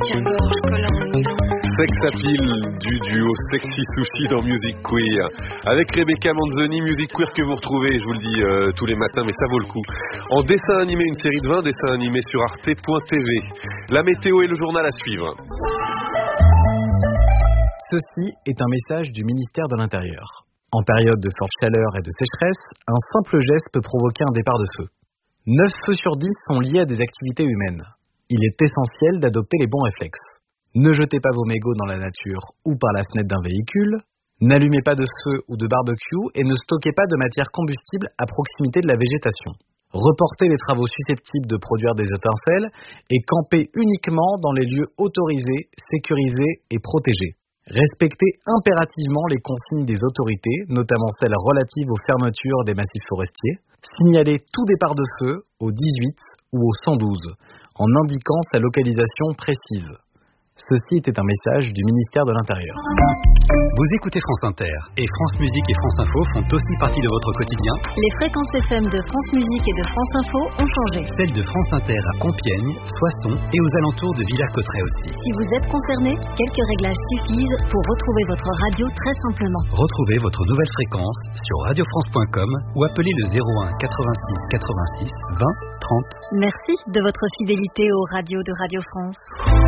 soutien-gorge collant en nylon. Sex Appeal du duo Sexy Sushi dans Music Queer. Avec Rebecca Manzoni, Music Queer que vous retrouvez, je vous le dis tous les matins, mais ça vaut le coup. En dessin animé, une série de 20 dessins animés sur arte.tv. La météo et le journal à suivre. Ceci est un message du ministère de l'Intérieur. En période de forte chaleur et de sécheresse, un simple geste peut provoquer un départ de feu. 9 feux sur 10 sont liés à des activités humaines. Il est essentiel d'adopter les bons réflexes. Ne jetez pas vos mégots dans la nature ou par la fenêtre d'un véhicule. N'allumez pas de feu ou de barbecue et ne stockez pas de matière combustible à proximité de la végétation. Reportez les travaux susceptibles de produire des étincelles et campez uniquement dans les lieux autorisés, sécurisés et protégés. Respectez impérativement les consignes des autorités, notamment celles relatives aux fermetures des massifs forestiers. Signalez tout départ de feu au 18 ou au 112 en indiquant sa localisation précise. Ceci était un message du ministère de l'Intérieur. Vous écoutez France Inter et France Musique et France Info font aussi partie de votre quotidien. Les fréquences FM de France Musique et de France Info ont changé. Celles de France Inter à Compiègne, Soissons et aux alentours de Villers-Cotterêts aussi. Si vous êtes concerné, quelques réglages suffisent pour retrouver votre radio très simplement. Retrouvez votre nouvelle fréquence sur radiofrance.com ou appelez le 01 86 86 20 30. Merci de votre fidélité aux radios de Radio France.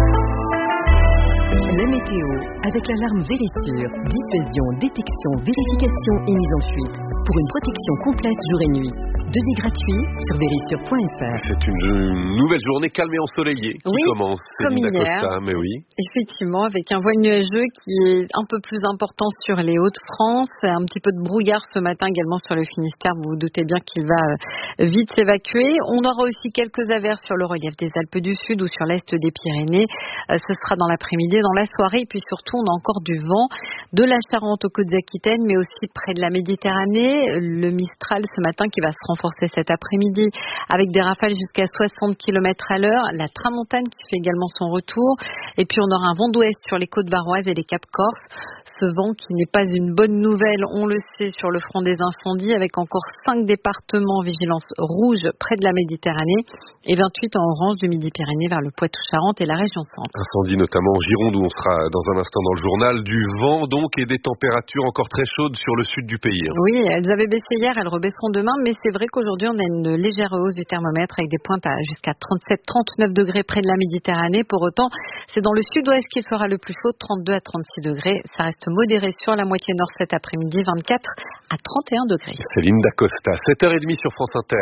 La météo, avec l'alarme Vérissure, diffusion, détection, vérification et mise en fuite. Pour une protection complète jour et nuit. Devis gratuit sur vérissure.fr. C'est une nouvelle journée calme et ensoleillée qui commence. Comme Linda hier. Costa, mais oui. Effectivement, avec un voile nuageux qui est un peu plus important sur les Hauts-de-France. Un petit peu de brouillard ce matin également sur le Finistère. Vous vous doutez bien qu'il va vite s'évacuer. On aura aussi quelques averses sur le relief des Alpes du Sud ou sur l'Est des Pyrénées. Ce sera dans l'après-midi, dans la soirée. Et puis surtout, on a encore du vent de la Charente aux Côtes-Aquitaines, mais aussi près de la Méditerranée. Le Mistral ce matin qui va se renforcer cet après-midi avec des rafales jusqu'à 60 km à l'heure. La tramontane qui fait également son retour. Et puis on aura un vent d'ouest sur les côtes varoises et les Cap Corse. Ce vent qui n'est pas une bonne nouvelle, on le sait, sur le front des incendies, avec encore 5 départements en vigilance rouge près de la Méditerranée et 28 en orange du Midi-Pyrénées vers le Poitou-Charentes et la région centre. Incendie notamment en Gironde où on sera dans un instant dans le journal. Du vent donc et des températures encore très chaudes sur le sud du pays. Oui, elles avaient baissé hier, elles rebaisseront demain, mais c'est vrai qu'aujourd'hui on a une légère hausse du thermomètre avec des pointes à jusqu'à 37-39 degrés près de la Méditerranée. Pour autant, c'est dans le sud-ouest qu'il fera le plus chaud, 32 à 36 degrés. Ça reste modéré sur la moitié nord cet après-midi, 24 à 31 degrés. C'est Linda Costa, 7h30 sur France Inter.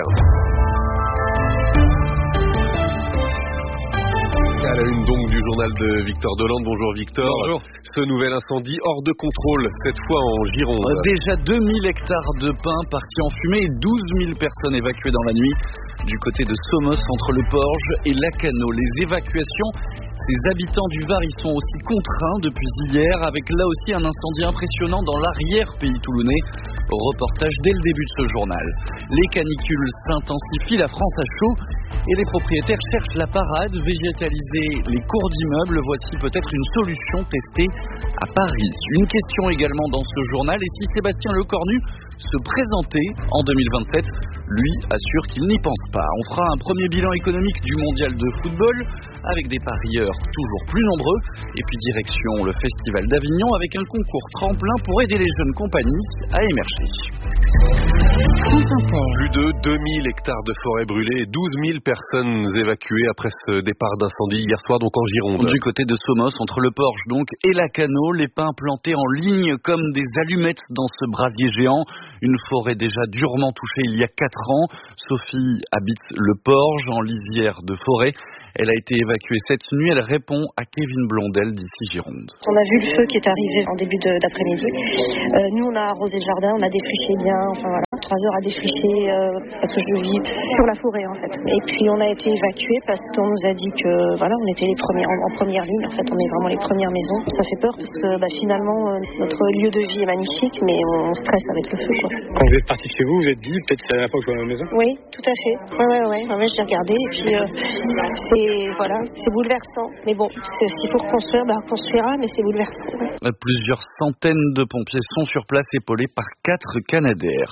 À la une donc du journal de Victor Dolande. Bonjour Victor. Bonjour. Ce nouvel incendie hors de contrôle, cette fois en Gironde. Déjà 2000 hectares de pins partis en fumée et 12 000 personnes évacuées dans la nuit. Du côté de Somos, entre le Porge et Lacano. Les évacuations, ces habitants du Var y sont aussi contraints depuis hier, avec là aussi un incendie impressionnant dans l'arrière-pays toulonnais. Reportage dès le début de ce journal. Les canicules s'intensifient, la France a chaud et les propriétaires cherchent la parade, végétaliser les cours d'immeubles. Voici peut-être une solution testée à Paris. Une question également dans ce journal, et si Sébastien Lecornu se présentait en 2027, lui assure qu'il n'y pense pas. On fera un premier bilan économique du mondial de football avec des parieurs toujours plus nombreux, et puis direction le festival d'Avignon avec un concours tremplin pour aider les jeunes compagnies à émerger. Plus de 2000 hectares de forêt brûlées et 12 000 personnes évacuées après ce départ d'incendie hier soir donc en Gironde. Du côté de Somos, entre le Porge donc et Lacano, les pins plantés en ligne comme des allumettes dans ce brasier géant. Une forêt déjà durement touchée il y a 4 ans. Sophie habite le Porge en lisière de forêt. Elle a été évacuée cette nuit. Elle répond à Kevin Blondel d'ici Gironde. On a vu le feu qui est arrivé en début d'après-midi. Nous, on a arrosé le jardin, on a défriché bien. Enfin voilà, 3 heures à défricher parce que je vis sur la forêt en fait. Et puis on a été évacués parce qu'on nous a dit que voilà, on était les premiers en première ligne. En fait, on est vraiment les premières maisons. Ça fait peur parce que finalement notre lieu de vie est magnifique, mais on stresse avec le feu quoi. Quand vous êtes parti chez vous, vous êtes dit peut-être c'est la dernière fois que je vois ma maison. Oui, tout à fait. Ouais, je l'ai regardé et puis c'est bouleversant. Mais bon, s'il faut reconstruire, on reconstruira, mais c'est bouleversant. Ouais. Plusieurs centaines de pompiers sont sur place, épaulés par 4 Canadair.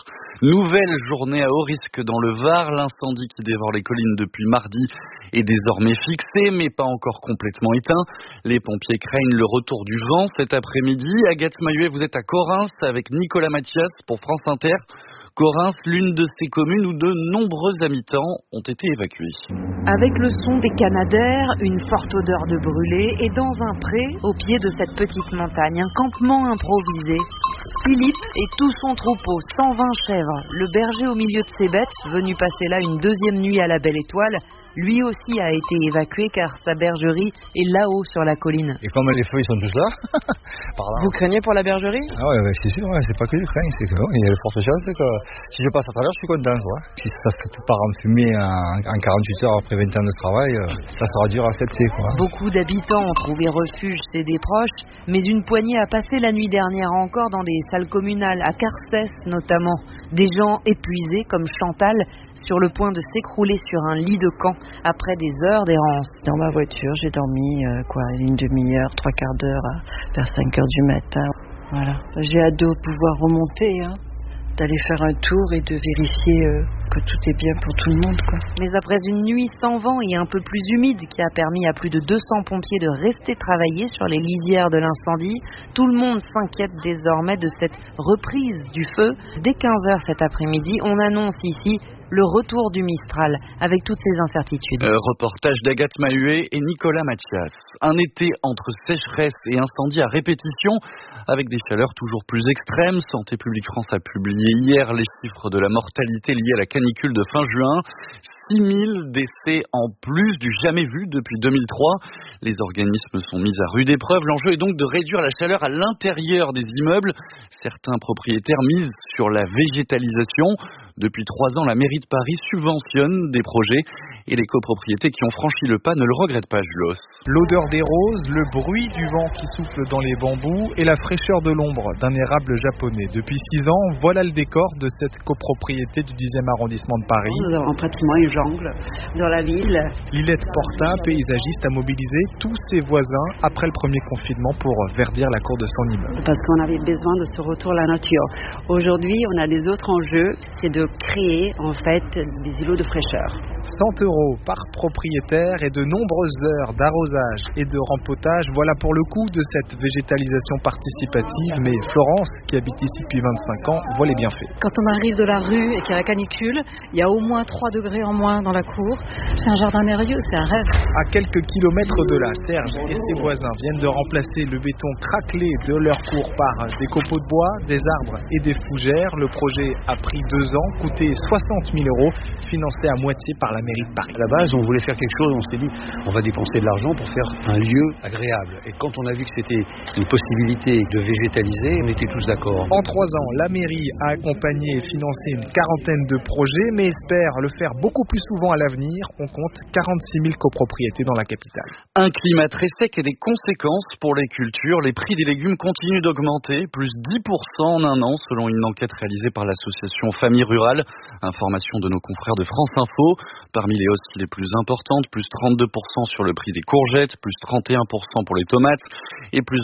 Nouvelle journée à haut risque dans le Var. L'incendie qui dévore les collines depuis mardi est désormais fixé, mais pas encore complètement éteint. Les pompiers craignent le retour du vent cet après-midi. Agathe Mahuet, vous êtes à Correns avec Nicolas Mathias pour France Inter. Correns, l'une de ces communes où de nombreux habitants ont été évacués. Avec le son des canadaires, une forte odeur de brûlé et dans un pré, au pied de cette petite montagne, un campement improvisé. Philippe et tout son troupeau, 120 chèvres, le berger au milieu de ses bêtes, venu passer là une deuxième nuit à la Belle Étoile, lui aussi a été évacué car sa bergerie est là-haut sur la colline. Et comme les feuilles sont tous là, par là. Vous craignez pour la bergerie ? Ah ouais, c'est sûr, c'est pas que je crains, c'est que il y a de fortes chances que si je passe à travers, je suis content. Si ça se part en fumée en 48 heures après 20 ans de travail, ça sera dur à accepter. Beaucoup d'habitants ont trouvé refuge chez des proches, mais une poignée a passé la nuit dernière encore dans des salles communales, à Carcès notamment. Des gens épuisés comme Chantal, sur le point de s'écrouler sur un lit de camp après des heures d'errance. Dans ma voiture, j'ai dormi une demi-heure, 3/4 d'heure vers 5 heures du matin. Voilà. J'ai hâte de pouvoir remonter, d'aller faire un tour et de vérifier que tout est bien pour tout le monde. Mais après une nuit sans vent et un peu plus humide qui a permis à plus de 200 pompiers de rester travailler sur les lisières de l'incendie, tout le monde s'inquiète désormais de cette reprise du feu. Dès 15h cet après-midi, on annonce ici le retour du Mistral, avec toutes ces incertitudes. Reportage d'Agathe Mahuet et Nicolas Mathias. Un été entre sécheresse et incendie à répétition, avec des chaleurs toujours plus extrêmes. Santé publique France a publié hier les chiffres de la mortalité liée à la canicule de fin juin. 6 000 décès en plus du jamais vu depuis 2003. Les organismes sont mis à rude épreuve. L'enjeu est donc de réduire la chaleur à l'intérieur des immeubles. Certains propriétaires misent sur la végétalisation. Depuis 3 ans, la mairie de Paris subventionne des projets et les copropriétés qui ont franchi le pas ne le regrettent pas, Julos. L'odeur des roses, le bruit du vent qui souffle dans les bambous et la fraîcheur de l'ombre d'un érable japonais. Depuis 6 ans, voilà le décor de cette copropriété du 10e arrondissement de Paris. Nous avons pratiquement une jungle dans la ville. Lilette Porta, paysagiste, a mobilisé tous ses voisins après le premier confinement pour verdir la cour de son immeuble. Parce qu'on avait besoin de ce retour à la nature. Aujourd'hui, on a des autres enjeux, c'est de créer en fait des îlots de fraîcheur. 100 € par propriétaire et de nombreuses heures d'arrosage et de rempotage, voilà pour le coup de cette végétalisation participative. Mais Florence, qui habite ici depuis 25 ans, voit les bienfaits. Quand on arrive de la rue et qu'il y a la canicule, il y a au moins 3 degrés en moins dans la cour. C'est un jardin merveilleux, c'est un rêve. À quelques kilomètres de là, Serge et ses voisins viennent de remplacer le béton craquelé de leur cour par des copeaux de bois, des arbres et des fougères. Le projet a pris 2 ans, coûté 60 000 €, financé à moitié par la mairie de Paris. À la base, on voulait faire quelque chose, on s'est dit, on va dépenser de l'argent pour faire un lieu agréable. Et quand on a vu que c'était une possibilité de végétaliser, on était tous d'accord. En 3 ans, la mairie a accompagné et financé une quarantaine de projets, mais espère le faire beaucoup plus souvent à l'avenir. On compte 46 000 copropriétés dans la capitale. Un climat très sec et des conséquences pour les cultures. Les prix des légumes continuent d'augmenter, plus 10% en un an, selon une enquête réalisée par l'association Famille Rurale. Information de nos confrères de France Info. Parmi les hausses les plus importantes, plus 32% sur le prix des courgettes, plus 31% pour les tomates et plus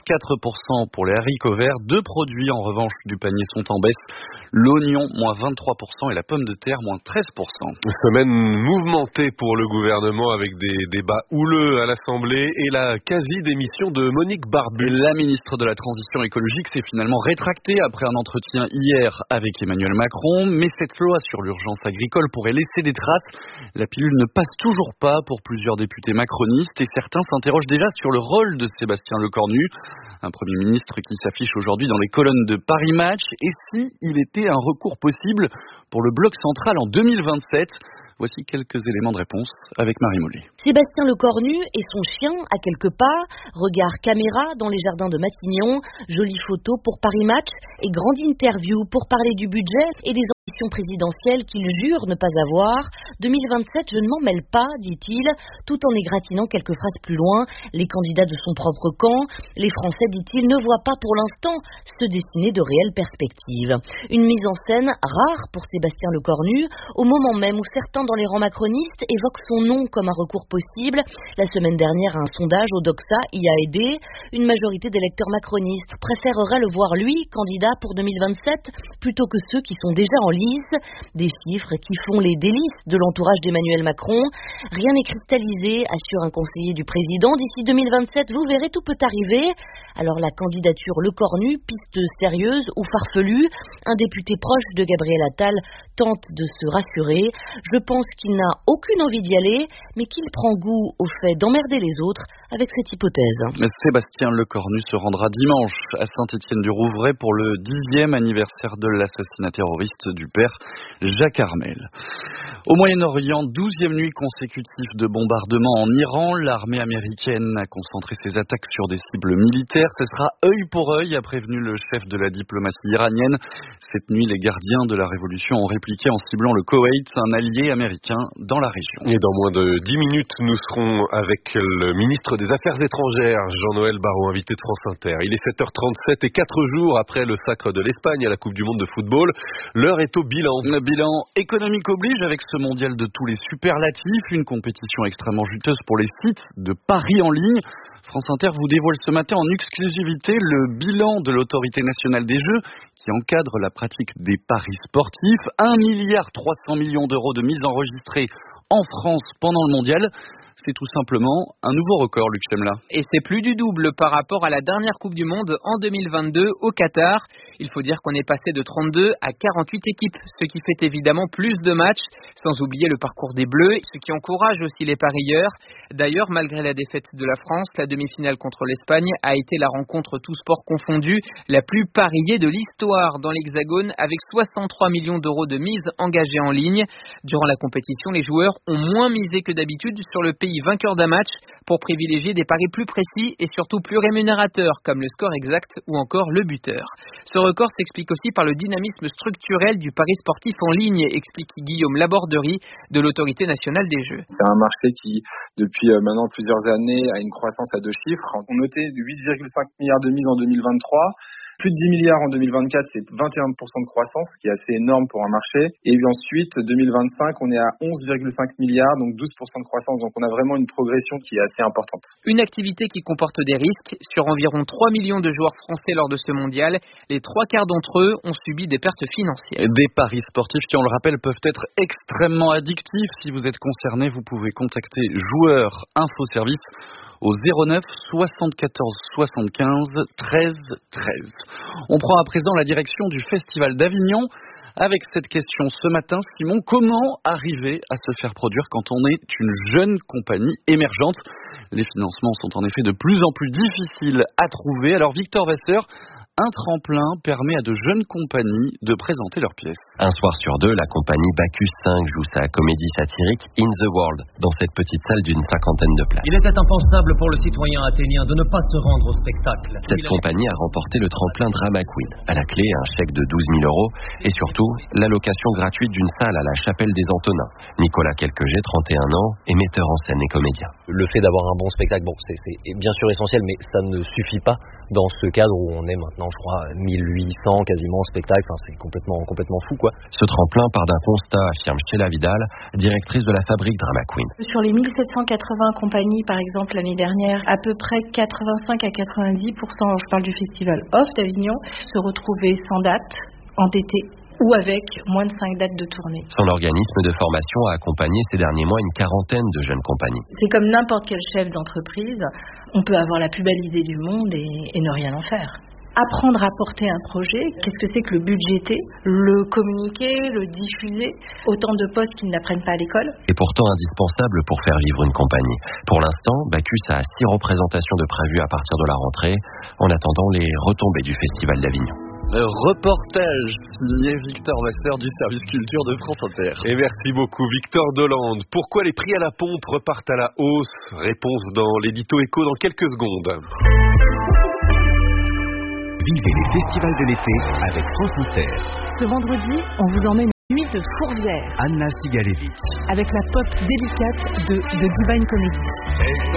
24% pour les haricots verts. 2 produits en revanche du panier sont en baisse. L'oignon, moins 23% et la pomme de terre, moins 13%. Semaine mouvementée pour le gouvernement avec des débats houleux à l'Assemblée et la quasi-démission de Monique Barbu. La ministre de la Transition écologique s'est finalement rétractée après un entretien hier avec Emmanuel Macron. Mais cette loi sur l'urgence agricole pourrait laisser des traces. La pilule ne passe toujours pas pour plusieurs députés macronistes et certains s'interrogent déjà sur le rôle de Sébastien Lecornu, un Premier ministre qui s'affiche aujourd'hui dans les colonnes de Paris Match. Et si il était un recours possible pour le bloc central en 2027 ? Voici quelques éléments de réponse avec Marie Mollet. Sébastien Lecornu et son chien à quelques pas, regard caméra dans les jardins de Matignon, jolie photo pour Paris Match et grande interview pour parler du budget et des ambitions présidentielles qu'il jure ne pas avoir. 2027, je ne m'en mêle pas, dit-il, tout en égratignant quelques phrases plus loin. Les candidats de son propre camp, les Français, dit-il, ne voient pas pour l'instant se dessiner de réelles perspectives. Une mise en scène rare pour Sébastien Lecornu, au moment même où certains dans les rangs macronistes évoquent son nom comme un recours possible. La semaine dernière, un sondage au Doxa y a aidé. Une majorité d'électeurs macronistes préféreraient le voir, lui, candidat pour 2027, plutôt que ceux qui sont déjà en lice 2010. Des chiffres qui font les délices de l'entourage d'Emmanuel Macron. Rien n'est cristallisé, assure un conseiller du président. D'ici 2027, vous verrez, tout peut arriver. Alors la candidature Le Cornu, piste sérieuse ou farfelue? Un député proche de Gabriel Attal tente de se rassurer. Je pense qu'il n'a aucune envie d'y aller, mais qu'il prend goût au fait d'emmerder les autres avec cette hypothèse. Sébastien Lecornu se rendra dimanche à Saint-Étienne-du-Rouvray pour le 10e anniversaire de l'assassinat terroriste du père Jacques Armel. Au Moyen-Orient, 12e nuit consécutive de bombardements en Iran. L'armée américaine a concentré ses attaques sur des cibles militaires. Ce sera œil pour œil, a prévenu le chef de la diplomatie iranienne. Cette nuit, les gardiens de la révolution ont répliqué en ciblant le Koweït, un allié américain dans la région. Et dans moins de 10 minutes, nous serons avec le ministre des Affaires étrangères, Jean-Noël Barrot, invité de France Inter. Il est 7h37 et 4 jours après le sacre de l'Espagne à la Coupe du Monde de football. L'heure est au bilan. Le bilan économique oblige avec ce mondial de tous les superlatifs, une compétition extrêmement juteuse pour les sites de paris en ligne. France Inter vous dévoile ce matin en exclusivité le bilan de l'autorité nationale des jeux qui encadre la pratique des paris sportifs. 1,3 milliard d'euros de mise enregistrée en France pendant le mondial. C'est tout simplement un nouveau record, Luc Chemla. Et c'est plus du double par rapport à la dernière Coupe du Monde en 2022 au Qatar. Il faut dire qu'on est passé de 32 à 48 équipes, ce qui fait évidemment plus de matchs, sans oublier le parcours des Bleus, ce qui encourage aussi les parieurs. D'ailleurs, malgré la défaite de la France, la demi-finale contre l'Espagne a été la rencontre tous sports confondus la plus pariée de l'histoire dans l'Hexagone, avec 63 millions d'euros de mise engagée en ligne. Durant la compétition, les joueurs ont moins misé que d'habitude sur le pays vainqueur d'un match pour privilégier des paris plus précis et surtout plus rémunérateurs comme le score exact ou encore le buteur. Ce record s'explique aussi par le dynamisme structurel du pari sportif en ligne, explique Guillaume Laborderie de l'Autorité nationale des jeux. C'est un marché qui, depuis maintenant plusieurs années, a une croissance à 2 chiffres. On notait 8,5 milliards de mise en 2023. Plus de 10 milliards en 2024, c'est 21% de croissance, ce qui est assez énorme pour un marché. Et puis ensuite, 2025, on est à 11,5 milliards, donc 12% de croissance. Donc on a vraiment une progression qui est assez importante. Une activité qui comporte des risques. Sur environ 3 millions de joueurs français lors de ce mondial, les 3/4 d'entre eux ont subi des pertes financières. Des paris sportifs qui, on le rappelle, peuvent être extrêmement addictifs. Si vous êtes concerné, vous pouvez contacter Joueurs Info Service au 09 74 75 13 13. On prend à présent la direction du Festival d'Avignon avec cette question ce matin. Simon, comment arriver à se faire produire quand on est une jeune compagnie émergente? Les financements sont en effet de plus en plus difficiles à trouver. Alors Victor Vasseur, un tremplin permet à de jeunes compagnies de présenter leurs pièces. Un soir sur deux, la compagnie Bacchus 5 joue sa comédie satirique In the World dans cette petite salle d'une 50aine de places. Il était impensable pour le citoyen athénien de ne pas se rendre au spectacle. Cette compagnie a remporté le tremplin Drama Queen. À la clé, un chèque de 12 000 euros et surtout, l'allocation gratuite d'une salle à la Chapelle des Antonins. Nicolas Quelqueget, 31 ans, est metteur en scène et comédien. Le fait d'avoir un bon spectacle, c'est bien sûr essentiel, mais ça ne suffit pas dans ce cadre où on est maintenant, je crois, 1800 quasiment en spectacle. Enfin, c'est complètement fou, quoi. Ce tremplin part d'un constat, affirme Sheila Vidal, directrice de la fabrique Drama Queen. Sur les 1780 compagnies, par exemple, l'année dernière, à peu près 85 à 90%, je parle du festival Off d'Avignon, se retrouvaient sans date, endettés ou avec moins de 5 dates de tournée. Son organisme de formation a accompagné ces derniers mois une quarantaine de jeunes compagnies. C'est comme n'importe quel chef d'entreprise, on peut avoir la plus belle idée du monde et ne rien en faire. Apprendre à porter un projet, qu'est-ce que c'est que le budgéter, le communiquer, le diffuser, autant de postes qu'ils n'apprennent pas à l'école. Et pourtant indispensable pour faire vivre une compagnie. Pour l'instant, Bacchus a 6 représentations de prévues à partir de la rentrée, en attendant les retombées du Festival d'Avignon. Reportage signé Victor Vasseur du service culture de France Inter. Et merci beaucoup Victor Dolande. Pourquoi les prix à la pompe repartent à la hausse? Réponse dans l'édito éco dans quelques secondes. Vivez les festivals de l'été avec France Inter. Ce vendredi, on vous emmène une nuit de Fourvière Anna Sigalevich. avec la pop délicate de Divine Comedy.